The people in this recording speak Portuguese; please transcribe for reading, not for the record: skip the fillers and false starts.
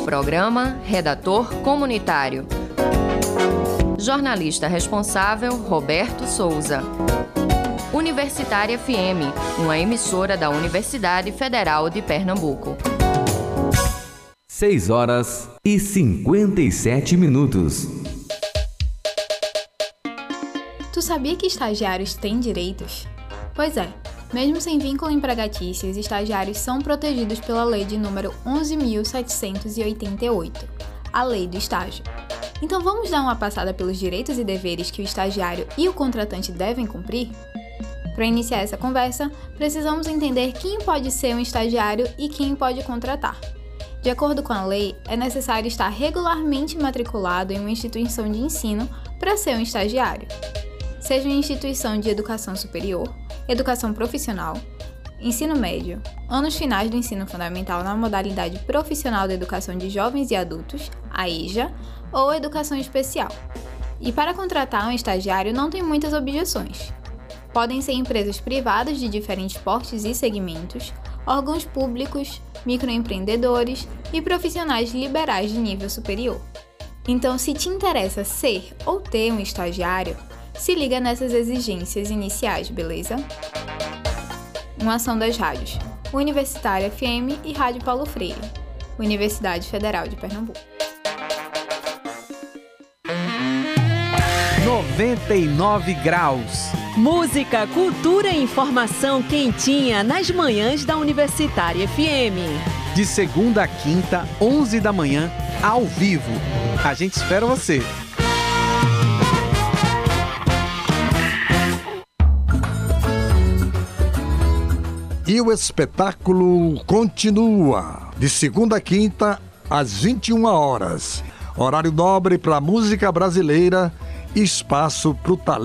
programa, redator comunitário. Jornalista responsável, Roberto Souza. Universitária FM, uma emissora da Universidade Federal de Pernambuco. 6h57. Tu sabia que estagiários têm direitos? Pois é, mesmo sem vínculo empregatício, os estagiários são protegidos pela Lei de número 11.788, a Lei do Estágio. Então vamos dar uma passada pelos direitos e deveres que o estagiário e o contratante devem cumprir? Para iniciar essa conversa, precisamos entender quem pode ser um estagiário e quem pode contratar. De acordo com a lei, é necessário estar regularmente matriculado em uma instituição de ensino para ser um estagiário. Seja uma instituição de educação superior, educação profissional, ensino médio, anos finais do ensino fundamental na modalidade profissional da educação de jovens e adultos, a EJA, ou educação especial. E para contratar um estagiário não tem muitas objeções. Podem ser empresas privadas de diferentes portes e segmentos, órgãos públicos, microempreendedores e profissionais liberais de nível superior. Então, se te interessa ser ou ter um estagiário, se liga nessas exigências iniciais, beleza? Uma ação das rádios Universitária FM e Rádio Paulo Freire, Universidade Federal de Pernambuco. 99 graus. Música, cultura e informação quentinha nas manhãs da Universitária FM. De segunda a quinta, 11 da manhã, ao vivo. A gente espera você. E o espetáculo continua, de segunda a quinta, às 21 horas. Horário nobre para música brasileira, espaço para o talento.